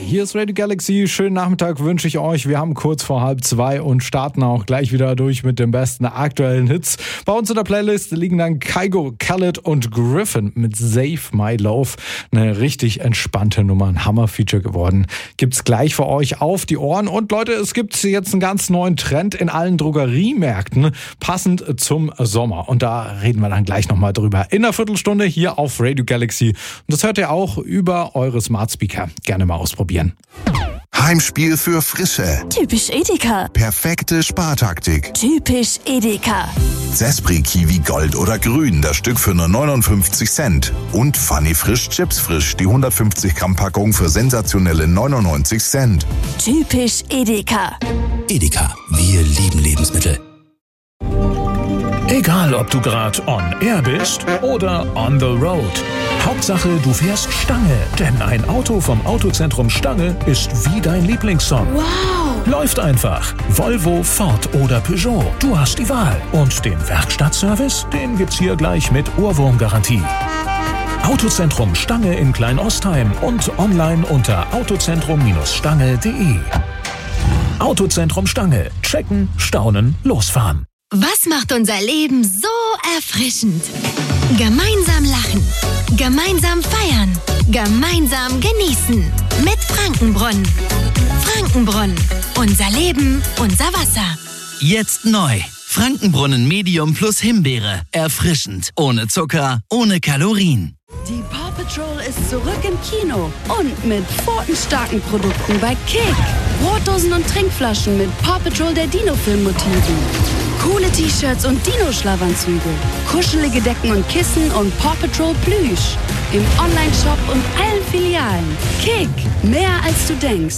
Hier ist Radio Galaxy. Schönen Nachmittag wünsche ich euch. Wir haben kurz vor 1:30 und starten auch gleich wieder durch mit den besten aktuellen Hits. Bei uns in der Playlist liegen dann Kygo, Khaled und Griffin mit Save My Love. Eine richtig entspannte Nummer, ein Hammer-Feature geworden. Gibt's gleich für euch auf die Ohren. Und Leute, es gibt jetzt einen ganz neuen Trend in allen Drogeriemärkten, passend zum Sommer. Und da reden wir dann gleich nochmal drüber in einer Viertelstunde hier auf Radio Galaxy. Und das hört ihr auch über eure Smart Speaker. Gerne mal ausprobieren. Heimspiel für Frische. Typisch Edeka. Perfekte Spartaktik. Typisch Edeka. Zespri Kiwi Gold oder Grün, das Stück für nur 59 Cent. Und Funny Frisch Chips Frisch, die 150 Gramm Packung für sensationelle 99 Cent. Typisch Edeka. Edeka, wir lieben Lebensmittel. Egal, ob du gerade on air bist oder on the road. Hauptsache, du fährst Stange, denn ein Auto vom Autozentrum Stange ist wie dein Lieblingssong. Wow! Läuft einfach. Volvo, Ford oder Peugeot. Du hast die Wahl. Und den Werkstattservice, den gibt's hier gleich mit Ohrwurmgarantie. Autozentrum Stange in Kleinostheim und online unter autozentrum-stange.de. Autozentrum Stange. Checken, staunen, losfahren. Was macht unser Leben so erfrischend? Gemeinsam lachen, gemeinsam feiern, gemeinsam genießen. Mit Frankenbrunnen. Frankenbrunnen. Unser Leben, unser Wasser. Jetzt neu. Frankenbrunnen Medium plus Himbeere. Erfrischend. Ohne Zucker, ohne Kalorien. Die Paw Patrol ist zurück im Kino und mit pfotenstarken Produkten bei Kick. Brotdosen und Trinkflaschen mit Paw Patrol der Dino-Film-Motiven. Coole T-Shirts und Dino-Schlafanzüge. Kuschelige Decken und Kissen und Paw Patrol Plüsch. Im Onlineshop und allen Filialen. Kick, mehr als du denkst.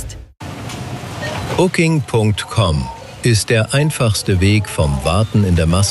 Booking.com ist der einfachste Weg vom Warten in der Masse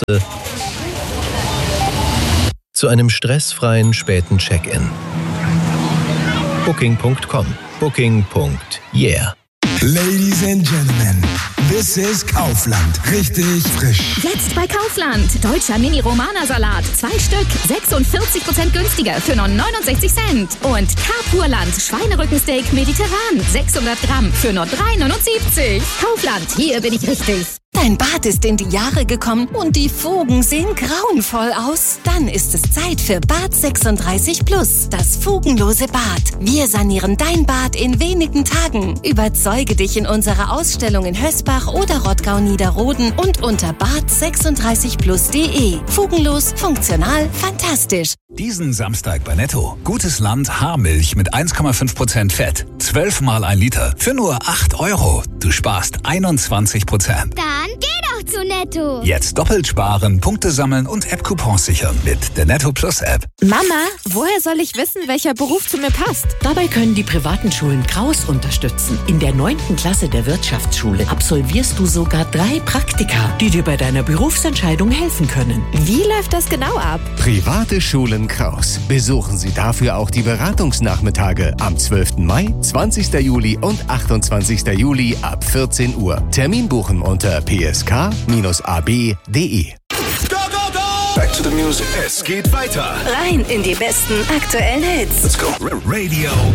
zu einem stressfreien späten Check-in. Booking.com. Booking.yeah. Ladies and Gentlemen, this is Kaufland. Richtig frisch. Jetzt bei Kaufland. Deutscher Mini-Romana-Salat. 2 Stück. 46% günstiger für nur 69 Cent. Und Carpurland. Schweinerückensteak mediterran. 600 Gramm für nur 3,79. Kaufland. Hier bin ich richtig. Dein Bad ist in die Jahre gekommen und die Fugen sehen grauenvoll aus? Dann ist es Zeit für Bad 36 Plus, das fugenlose Bad. Wir sanieren dein Bad in wenigen Tagen. Überzeuge dich in unserer Ausstellung in Hösbach oder Rottgau-Niederroden und unter bad36plus.de. Fugenlos, funktional, fantastisch. Diesen Samstag bei Netto. Gutes Land Haarmilch mit 1,5% Fett. 12 mal 1 Liter für nur 8 €. Du sparst 21%. Dann geh doch zu Netto. Jetzt doppelt sparen, Punkte sammeln und App-Coupons sichern mit der Netto Plus App. Mama, woher soll ich wissen, welcher Beruf zu mir passt? Dabei können die privaten Schulen Kraus unterstützen. In der 9. Klasse der Wirtschaftsschule absolvierst du sogar 3 Praktika, die dir bei deiner Berufsentscheidung helfen können. Wie läuft das genau ab? Private Schulen Kraus. Besuchen Sie dafür auch die Beratungsnachmittage am 12. Mai, 20. Juli und 28. Juli ab 14 Uhr. Termin buchen unter psk-ab.de. Back to the music. Es geht weiter. Rein in die besten aktuellen Hits. Let's go. Radio